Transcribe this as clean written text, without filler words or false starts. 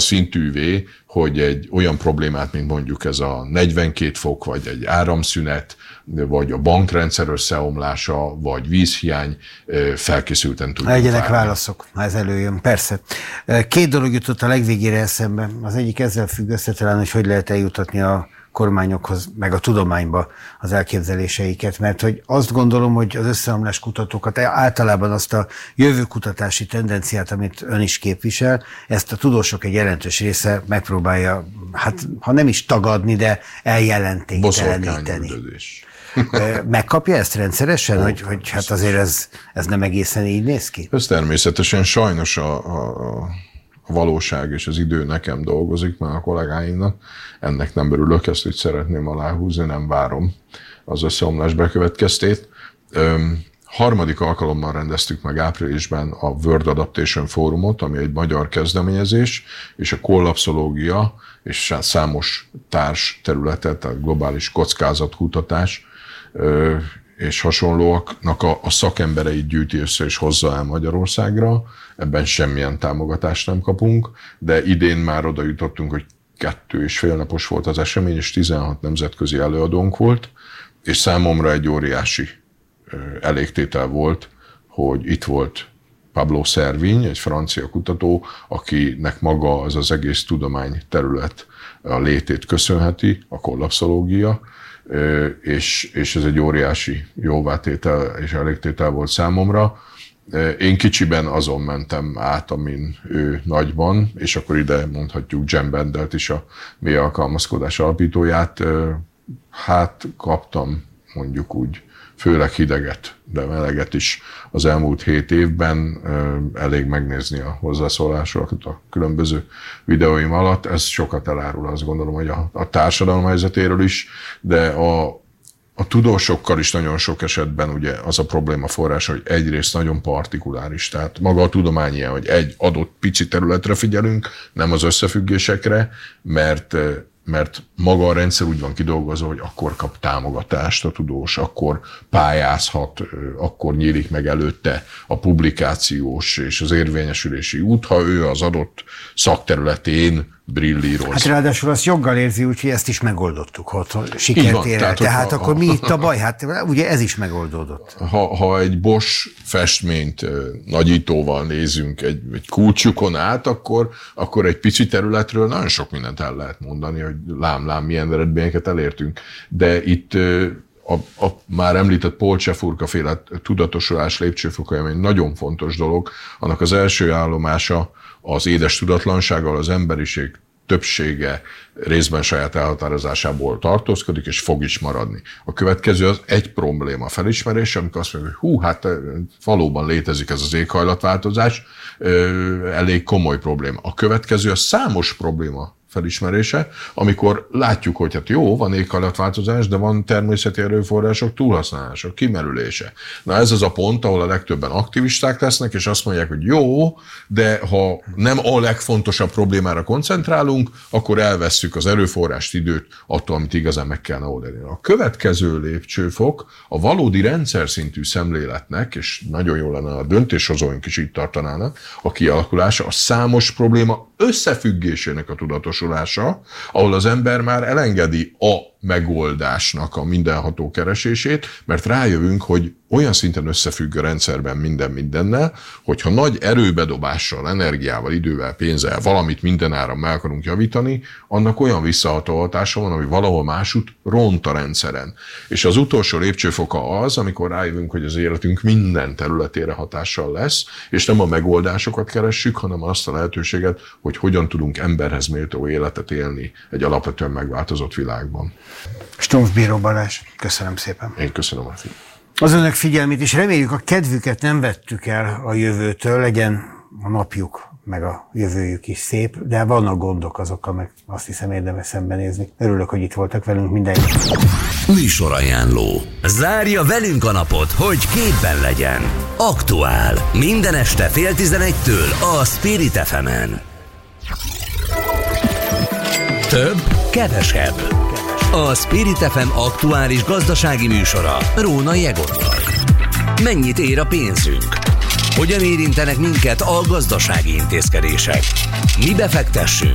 szintűvé, hogy egy olyan problémát, mint mondjuk ez a 42 fok, vagy egy áramszünet, vagy a bankrendszer összeomlása, vagy vízhiány felkészülten tudjuk legyenek várni. Válaszok, ha ez előjön. Persze. Két dolog jutott a legvégére eszembe. Az egyik ezzel függ össze talán, hogy lehet eljutatni a kormányokhoz, meg a tudományba az elképzeléseiket, mert hogy azt gondolom, hogy az összeomlás kutatókat, általában azt a jövőkutatási tendenciát, amit ön is képvisel, ezt a tudósok egy jelentős része megpróbálja, hát ha nem is tagadni, de eljelentékteleníteni. Megkapja ezt rendszeresen, hogy hát azért ez nem egészen így néz ki? Ez természetesen sajnos a valóság és az idő nekem dolgozik, már a kollégáimnak. Ennek nem örülök, ezt úgy szeretném aláhúzni, nem várom az összeomlás bekövetkeztét. Harmadik alkalommal rendeztük meg áprilisban a World Adaptation Fórumot, ami egy magyar kezdeményezés, és a kollapszológia és számos társ területet, a globális kockázatkutatás és hasonlóaknak a szakembereit gyűjti össze és hozza el Magyarországra. Ebben semmilyen támogatást nem kapunk, de idén már oda jutottunk, hogy 2,5 napos volt az esemény, és 16 nemzetközi előadónk volt, és számomra egy óriási elégtétel volt, hogy itt volt Pablo Servigne, egy francia kutató, akinek maga az egész tudományterület a létét köszönheti, a kollapszológia, és ez egy óriási jóvátétel és elégtétel volt számomra. Én kicsiben azon mentem át, amin ő nagyban, és akkor ide mondhatjuk Jem Bendelt is, a mély alkalmazkodás alapítóját. Hát kaptam mondjuk úgy főleg hideget, de meleget is az elmúlt 7 évben. Elég megnézni a hozzászólásokat a különböző videóim alatt. Ez sokat elárul, azt gondolom, hogy a társadalom helyzetéről is, de a tudósokkal is nagyon sok esetben ugye az a probléma forrása, hogy egyrészt nagyon partikuláris, tehát maga a tudomány ilyen, hogy egy adott pici területre figyelünk, nem az összefüggésekre, mert maga a rendszer úgy van kidolgozva, hogy akkor kap támogatást a tudós, akkor pályázhat, akkor nyílik meg előtte a publikációs és az érvényesülési út, ha ő az adott szakterületén brillíroz. Hát ráadásul azt joggal érzi, úgyhogy ezt is megoldottuk, hogy sikert ér el. Tehát akkor mi itt a baj? Hát ugye ez is megoldódott. Ha egy Bosch festményt nagyítóval nézünk egy kulcsukon át, akkor egy pici területről nagyon sok mindent el lehet mondani, hogy lám, milyen eredményeket elértünk. De itt a már említett Paul Czefurka féle tudatosulás lépcsőfoka, ami egy nagyon fontos dolog, annak az első állomása az édes tudatlansággal az emberiség többsége részben saját elhatározásából tartózkodik, és fog is maradni. A következő az egy probléma felismerése, amikor azt mondjuk, hogy hát valóban létezik ez az éghajlatváltozás, elég komoly probléma. A következő a számos probléma felismerése, amikor látjuk, hogy hát jó, van éghajlatváltozás, de van természeti erőforrások túlhasználása, kimerülése. Na ez az a pont, ahol a legtöbben aktivisták lesznek, és azt mondják, hogy jó, de ha nem a legfontosabb problémára koncentrálunk, akkor elvesszük az erőforrást, időt attól, amit igazán meg kellene oldani. A következő lépcsőfok a valódi rendszer szintű szemléletnek, és nagyon jó lenne, a döntéshozóink is itt tartanának, a kialakulása, a számos probléma összefüggésének a tudatosulása, ahol az ember már elengedi a megoldásnak a mindenható keresését, mert rájövünk, hogy olyan szinten összefügg a rendszerben minden mindennel, hogyha nagy erőbedobással, energiával, idővel, pénzzel valamit mindenáron meg akarunk javítani, annak olyan visszaható hatása van, ami valahol másút ront a rendszeren. És az utolsó lépcsőfoka az, amikor rájövünk, hogy az életünk minden területére hatással lesz, és nem a megoldásokat keressük, hanem azt a lehetőséget, hogy hogyan tudunk emberhez méltó életet élni egy alapvetően megváltozott világban. Stumpf Bíró Balázs, köszönöm szépen. Én köszönöm a figyelmet. Az önök figyelmét, és reméljük a kedvüket nem vettük el a jövőtől, legyen a napjuk meg a jövőjük is szép, de vannak gondok, azokkal meg azt hiszem érdemes szembenézni. Örülök, hogy itt voltak velünk, mindenki. Műsorajánló. Zárja velünk a napot, hogy képben legyen. Aktuál. Minden este 10:30-től a Spirit FM-en. Több, kevesebb. A Spirit FM aktuális gazdasági műsora Rónai Egonnal. Mennyit ér a pénzünk? Hogyan érintenek minket a gazdasági intézkedések? Mi befektessünk?